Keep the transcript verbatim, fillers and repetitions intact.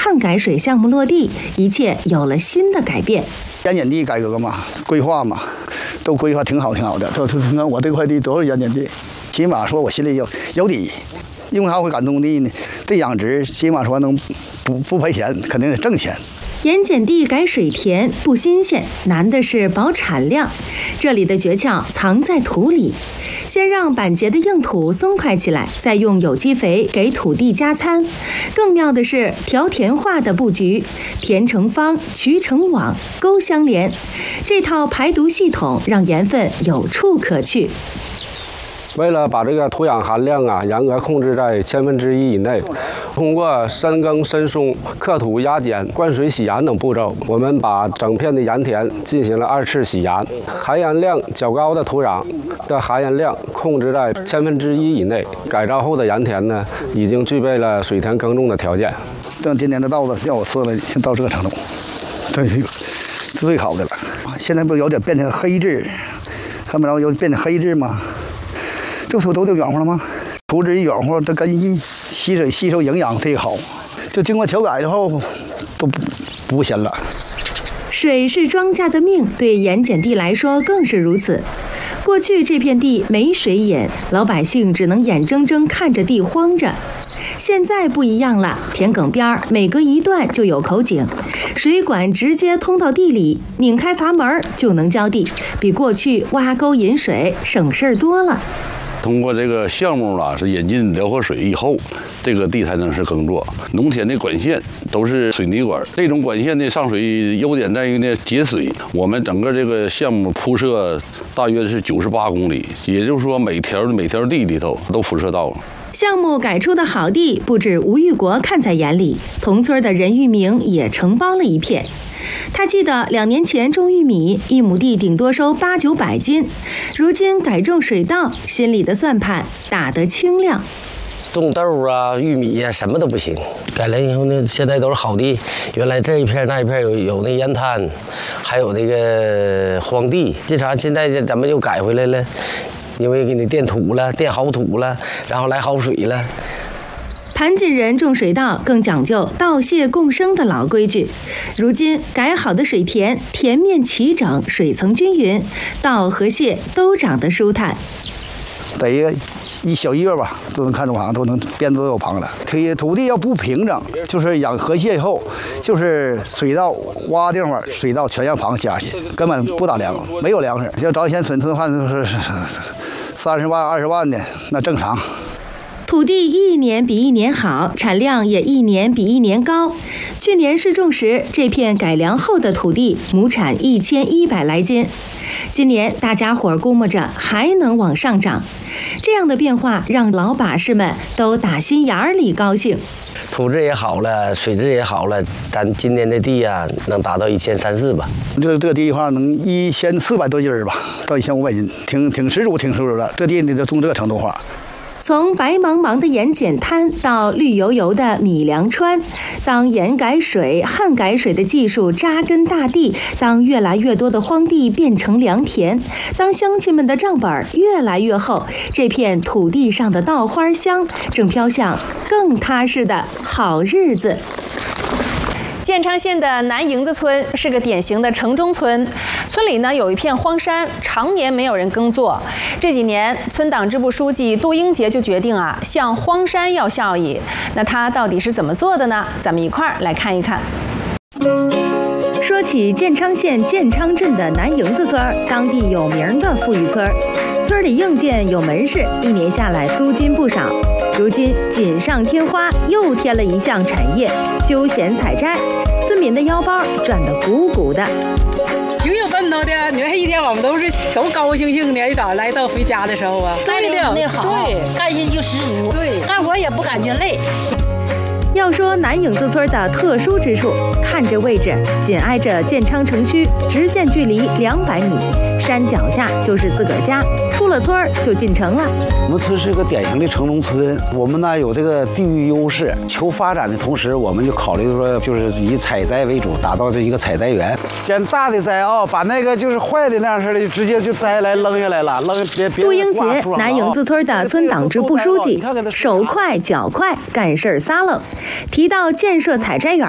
汉改水项目落地，一切有了新的改变。 盐碱地改革嘛，规划嘛，都规划挺好挺好的。这你看我这块地都是盐碱地，起码说我心里有有底。因为啥会感动地呢？这养殖起码说能不不赔钱，肯定得挣钱。 盐碱地改水田不新鲜，难的是保产量。这里的诀窍藏在土里，先让板结的硬土松快起来，再用有机肥给土地加餐。更妙的是条田化的布局，田成方，渠成网，沟相连。这套排毒系统让盐分有处可去。 为了把这个土壤含量啊严格控制在千分之一以内，通过深耕、深松、克土、压碱、灌水、洗盐等步骤，我们把整片的盐田进行了二次洗盐，含盐量较高的土壤的含盐量控制在千分之一以内。改造后的盐田呢，已经具备了水田耕种的条件。 等今年的稻子要我吃了，先到这个程度，这是最好的了。现在不有点变成黑质，看不着有变成黑质吗？这时候都得软和了吗？土质一软和，这根一吸水吸收营养忒好。就经过调改之后，都不不咸了。 水是庄稼的命，对盐碱地来说更是如此。过去这片地没水饮，老百姓只能眼睁睁看着地荒着。现在不一样了，田埂边每隔一段就有口井，水管直接通到地里，拧开阀门就能浇地，比过去挖沟引水省事儿多了。 通过这个项目啊，是引进辽河水以后，这个地才能是耕作。农田的管线都是水泥管，这种管线的上水优点在于呢节水。我们整个这个项目铺设大约是九十八公里，也就是说每条每条地里头都辐射到了。 项目改出的好地，不止吴玉国看在眼里，同村的任玉明也承包了一片。他记得两年前种玉米，一亩地顶多收八九百斤，如今改种水稻，心里的算盘打得清亮。 种豆啊、玉米啊，什么都不行。改了以后呢，现在都是好地。原来这一片那一片有有那烟滩，还有那个荒地，这啥现在咱们又改回来了，因为给你垫土了，垫好土了，然后来好水了。 盘锦人种水稻更讲究稻蟹共生的老规矩，如今改好的水田，田面齐整，水层均匀，稻和蟹都长得舒坦。 得一个一小一月吧，都能看出旁，都能边都有旁了。土土地要不平整，就是养河蟹以后，就是水稻挖地方，水稻全让旁加去，根本不打粮，没有粮食。要早以前损失的话，就是三十万、二十万的，那正常。 土地一年比一年好，产量也一年比一年高。去年试种时，这片改良后的土地亩产一千一百来斤，今年大家伙估摸着还能往上涨。这样的变化让老把式们都打心眼里高兴。 土质也好了，水质也好了，咱今年的地啊，能达到一千三四吧。 这这个地的话，能一千四百多斤儿吧，到一千五百斤，挺挺十足，挺十足的。这地你就种这个程度化。 从白茫茫的盐碱滩到绿油油的米粮川，当盐改水、旱改水的技术扎根大地，当越来越多的荒地变成良田，当乡亲们的账本越来越厚，这片土地上的稻花香正飘向更踏实的好日子。 建昌县的南营子村是个典型的城中村，村里呢有一片荒山，常年没有人耕作。这几年，村党支部书记杜英杰就决定啊，向荒山要效益。那他到底是怎么做的呢？咱们一块儿来看一看。 说起建昌县建昌镇的南营子村，当地有名的富裕村，村里硬件有门市，一年下来租金不少。如今锦上添花，又添了一项产业——休闲采摘，村民的腰包转得鼓鼓的。 挺有奔头的，你看一天我们都是都高高兴兴的，一早来到回家的时候啊， 对的，那好，对，干下去就十足，对，干活也不感觉累。 要说南影子村的特殊之处，看这位置，紧挨着建昌城区，直线距离两百米，山脚下就是自个儿家，出了村就进城了。 我们村是个典型的城中村，我们呢有这个地域优势，求发展的同时，我们就考虑说，就是以采摘为主，打造这一个采摘园。捡大的摘啊，把那个就是坏的那样似的，就直接就摘来扔下来了，扔别别。 杜英杰，南影子村的村党支部书记，手快脚快，干事撒楞。提到建设采摘园，